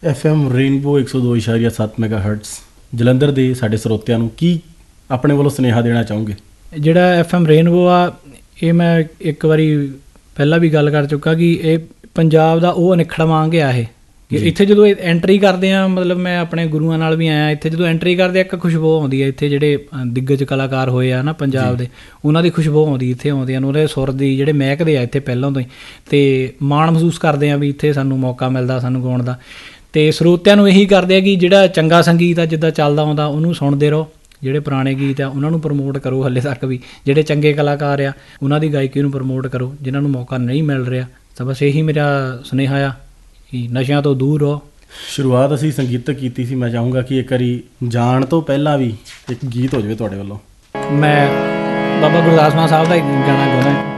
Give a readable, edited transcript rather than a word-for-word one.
FM rainbow 102.7 ਮੈਗਾਹਰਟਜ਼ Jalandhar ਦੇ ਸਾਡੇ ਸਰੋਤਿਆਂ ਨੂੰ ਕੀ ਆਪਣੇ ਵੱਲੋਂ ਸੁਨੇਹਾ ਦੇਣਾ ਚਾਹੋਗੇ? ਜਿਹੜਾ FM ਰੇਨਬੋ ਆ, ਇਹ ਮੈਂ ਇੱਕ ਵਾਰੀ ਪਹਿਲਾਂ ਵੀ ਗੱਲ ਕਰ ਚੁੱਕਾ ਕਿ ਇਹ ਪੰਜਾਬ ਦਾ ਉਹ ਅਨਿੱਖੜ ਵਾਂਗ ਆ। ਇਹ ਇੱਥੇ ਜਦੋਂ ਐਂਟਰੀ ਕਰਦੇ ਆ, ਮਤਲਬ ਮੈਂ ਆਪਣੇ ਗੁਰੂਆਂ ਨਾਲ ਵੀ ਆਇਆ, ਇੱਥੇ ਜਦੋਂ ਐਂਟਰੀ ਕਰਦੇ ਇੱਕ ਖੁਸ਼ਬੂ ਆਉਂਦੀ ਹੈ। ਇੱਥੇ ਜਿਹੜੇ ਦਿੱਗਜ ਕਲਾਕਾਰ ਹੋਏ ਆ ਨਾ ਪੰਜਾਬ ਦੇ, ਉਹਨਾਂ ਦੀ ਖੁਸ਼ਬੂ ਆਉਂਦੀ ਇੱਥੇ ਆਉਂਦੀਆਂ ਨੂੰ, ਉਹਦੇ ਸੁਰ ਦੀ ਜਿਹੜੇ ਮਹਿਕਦੇ ਆ ਇੱਥੇ ਪਹਿਲਾਂ ਤੋਂ ਹੀ, ਅਤੇ ਮਾਣ ਮਹਿਸੂਸ ਕਰਦੇ ਆ ਵੀ ਇੱਥੇ ਸਾਨੂੰ ਮੌਕਾ ਮਿਲਦਾ ਸਾਨੂੰ ਗਾਉਣ ਦਾ। ਅਤੇ ਸਰੋਤਿਆਂ ਨੂੰ ਇਹੀ ਕਰਦੇ ਆ ਕਿ ਜਿਹੜਾ ਚੰਗਾ ਸੰਗੀਤ ਆ ਜਿੱਦਾਂ ਚੱਲਦਾ ਆਉਂਦਾ ਉਹਨੂੰ ਸੁਣਦੇ ਰਹੋ, ਜਿਹੜੇ ਪੁਰਾਣੇ ਗੀਤ ਆ ਉਹਨਾਂ ਨੂੰ ਪ੍ਰਮੋਟ ਕਰੋ, ਹਾਲੇ ਤੱਕ ਵੀ ਜਿਹੜੇ ਚੰਗੇ ਕਲਾਕਾਰ ਆ ਉਹਨਾਂ ਦੀ ਗਾਇਕੀ ਨੂੰ ਪ੍ਰਮੋਟ ਕਰੋ, ਜਿਨ੍ਹਾਂ ਨੂੰ ਮੌਕਾ ਨਹੀਂ ਮਿਲ ਰਿਹਾ। ਤਾਂ ਬਸ ਇਹੀ ਮੇਰਾ ਸੁਨੇਹਾ ਆ ਕਿ ਨਸ਼ਿਆਂ ਤੋਂ ਦੂਰ ਰਹੋ। ਸ਼ੁਰੂਆਤ ਅਸੀਂ ਸੰਗੀਤਕ ਕੀਤੀ ਸੀ, ਮੈਂ ਚਾਹੂੰਗਾ ਕਿ ਇੱਕ ਵਾਰੀ ਜਾਣ ਤੋਂ ਪਹਿਲਾਂ ਵੀ ਇੱਕ ਗੀਤ ਹੋ ਜਾਵੇ ਤੁਹਾਡੇ ਵੱਲੋਂ। ਮੈਂ ਬਾਬਾ ਗੁਰਦਾਸ ਮਾਨ ਸਾਹਿਬ ਦਾ ਇੱਕ ਗਾਣਾ ਗਾਉਣਾ।